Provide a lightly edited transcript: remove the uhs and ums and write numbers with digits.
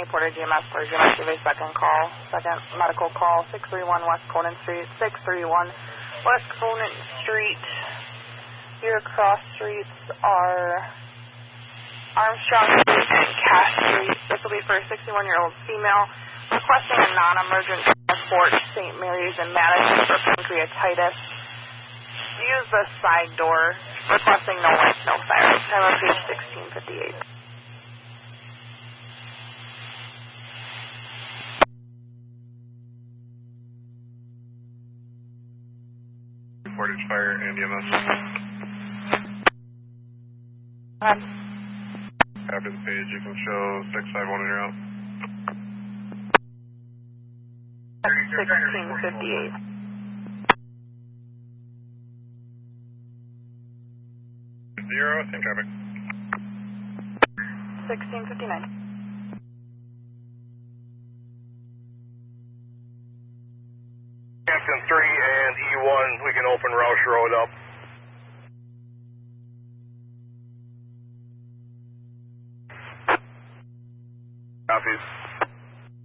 reported GMS for GMS give a second medical call, 631 West Conan Street, 631 West Conan Street. Your cross streets are Armstrong Street and Cass Street. This will be for a 61-year-old female requesting a non-emergent transport to St. Mary's in Madison for pancreatitis. Use the side door, requesting no lights, no sirens. Time of page 1658. Portage Fire and EMS. After the page, you can show 651 and you're out. 1658. Zero, same traffic. 1659. Hampton 3 and E1, we can open Roush Road up. Copies.